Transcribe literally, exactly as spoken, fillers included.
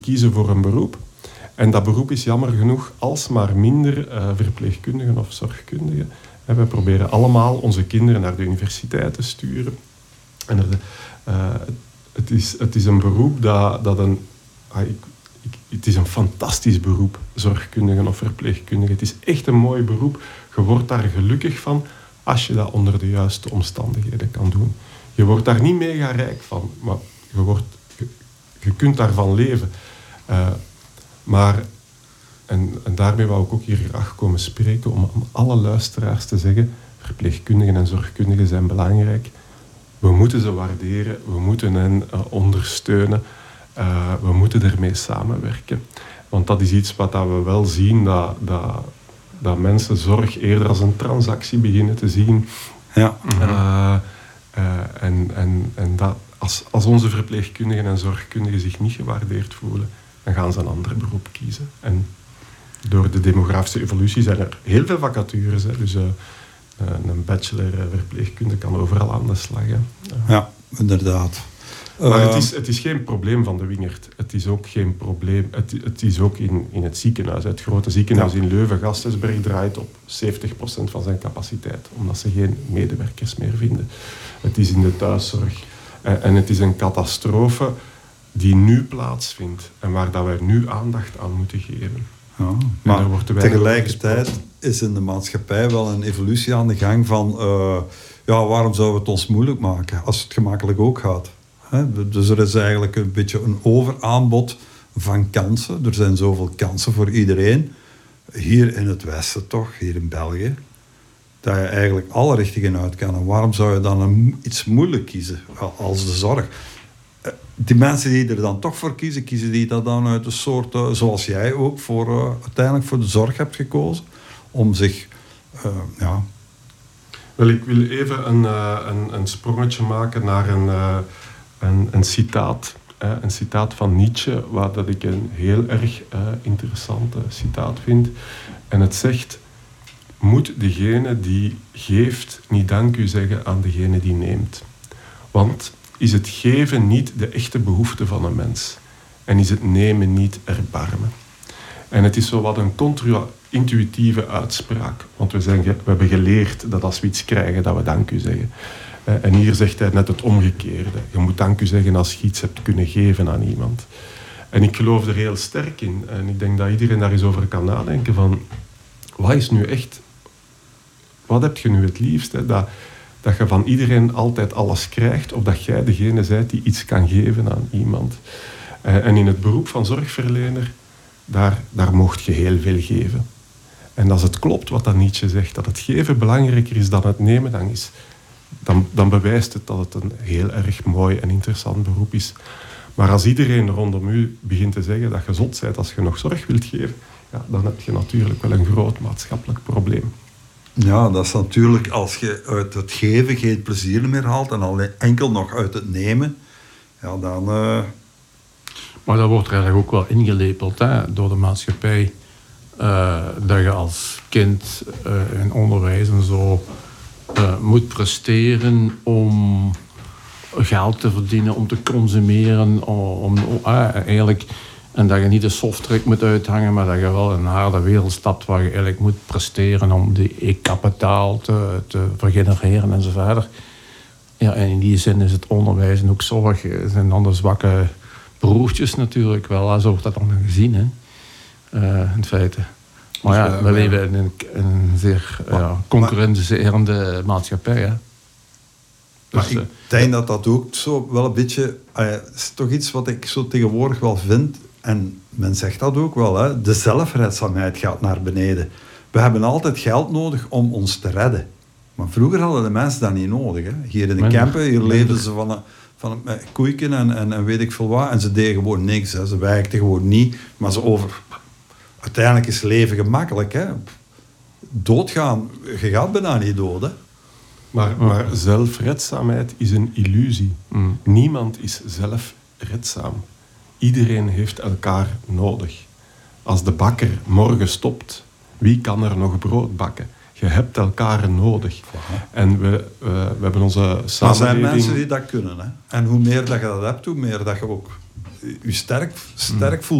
kiezen voor een beroep. En dat beroep is jammer genoeg alsmaar minder uh, verpleegkundigen of zorgkundigen. En we proberen allemaal onze kinderen naar de universiteit te sturen. En er, uh, het, is, het is een beroep dat, dat een... Ah, ik, ik, het is een fantastisch beroep, zorgkundigen of verpleegkundigen. Het is echt een mooi beroep. Je wordt daar gelukkig van als je dat onder de juiste omstandigheden kan doen. Je wordt daar niet mega rijk van, maar je, wordt, je, je kunt daarvan leven. Uh, maar, en, en daarmee wou ik ook hier graag komen spreken om aan alle luisteraars te zeggen, verpleegkundigen en zorgkundigen zijn belangrijk. We moeten ze waarderen, we moeten hen uh, ondersteunen, uh, we moeten ermee samenwerken. Want dat is iets wat dat we wel zien, dat, dat, dat mensen zorg eerder als een transactie beginnen te zien. Ja. Uh, uh, en en, en dat, als, als onze verpleegkundigen en zorgkundigen zich niet gewaardeerd voelen, dan gaan ze een ander beroep kiezen. En door de demografische evolutie zijn er heel veel vacatures. Hè. Dus uh, een bachelor verpleegkunde kan overal aan de slag. Hè. Uh. Ja, inderdaad. Maar uh, het, is, het is geen probleem van de wingerd. Het is ook geen probleem. Het, het is ook in, in het ziekenhuis. Het grote ziekenhuis ja. in Leuven-Gasthuisberg draait op zeventig procent van zijn capaciteit. Omdat ze geen medewerkers meer vinden. Het is in de thuiszorg. En, en het is een catastrofe die nu plaatsvindt. En waar dat wij nu aandacht aan moeten geven. Ja, maar tegelijkertijd is in de maatschappij wel een evolutie aan de gang van... Uh, ja, waarom zouden we het ons moeilijk maken als het gemakkelijk ook gaat? He, dus er is eigenlijk een beetje een overaanbod van kansen. Er zijn zoveel kansen voor iedereen. Hier in het Westen toch, hier in België. Dat je eigenlijk alle richtingen uit kan. En waarom zou je dan een, iets moeilijk kiezen als de zorg? Die mensen die er dan toch voor kiezen, kiezen die dat dan uit een soort... Uh, zoals jij ook voor, uh, uiteindelijk voor de zorg hebt gekozen. Om zich... Uh, ja. Wel, ik wil even een, uh, een, een sprongetje maken naar een... Uh, Een, een citaat, eh, een citaat van Nietzsche, wat dat ik een heel erg uh, interessant uh, citaat vind. En het zegt, moet degene die geeft niet dank u zeggen aan degene die neemt. Want is het geven niet de echte behoefte van een mens? En is het nemen niet erbarmen? En het is zo wat een contra-intuïtieve uitspraak. Want we, zijn ge- we hebben geleerd dat als we iets krijgen, dat we dank u zeggen. En hier zegt hij net het omgekeerde. Je moet dank u zeggen als je iets hebt kunnen geven aan iemand. En ik geloof er heel sterk in. En ik denk dat iedereen daar eens over kan nadenken van... Wat is nu echt... Wat heb je nu het liefst? Hè? Dat, dat je van iedereen altijd alles krijgt... of dat jij degene bent die iets kan geven aan iemand. En in het beroep van zorgverlener... daar, daar mocht je heel veel geven. En als het klopt wat dat Nietzsche zegt... dat het geven belangrijker is dan het nemen... dan is... Dan, dan bewijst het dat het een heel erg mooi en interessant beroep is. Maar als iedereen rondom u begint te zeggen dat je zot bent als je nog zorg wilt geven, ja, dan heb je natuurlijk wel een groot maatschappelijk probleem. Ja, dat is natuurlijk als je uit het geven geen plezier meer haalt en alleen enkel nog uit het nemen, ja, dan... Uh... Maar dat wordt er eigenlijk ook wel ingelepeld hè, door de maatschappij. Uh, dat je als kind uh, in onderwijs en zo... Uh, moet presteren om geld te verdienen, om te consumeren, om, om uh, eigenlijk, en dat je niet de softtrack moet uithangen, maar dat je wel een harde wereld stapt waar je eigenlijk moet presteren om die kapitaal te, te vergenereren en zo verder. Ja, en in die zin is het onderwijs en ook zorg zijn dan de zwakke broertjes natuurlijk wel, zo wordt dat dan gezien, hè? Uh, in feite. Maar ja, dus, uh, we leven in een, een zeer maar, ja, concurrenterende maar, maatschappij. Hè. Dus, maar ik denk dat dat ook zo wel een beetje... Uh, is toch iets wat ik zo tegenwoordig wel vind. En men zegt dat ook wel. Hè, de zelfredzaamheid gaat naar beneden. We hebben altijd geld nodig om ons te redden. Maar vroeger hadden de mensen dat niet nodig. Hè. Hier in de Kempen, hier leefden ze van een, van een koeiken en, en, en weet ik veel wat. En ze deden gewoon niks. Hè. Ze werkten gewoon niet. Maar ze over... Uiteindelijk is leven gemakkelijk. Hè? Doodgaan, je gaat bijna niet dood. Hè? Maar, maar zelfredzaamheid is een illusie. Mm. Niemand is zelfredzaam. Iedereen heeft elkaar nodig. Als de bakker morgen stopt, wie kan er nog brood bakken? Je hebt elkaar nodig. Aha. En we, uh, we hebben onze samenleving... Maar er zijn mensen die dat kunnen. Hè? En hoe meer dat je dat hebt, hoe meer dat je ook je sterk, sterk voelt.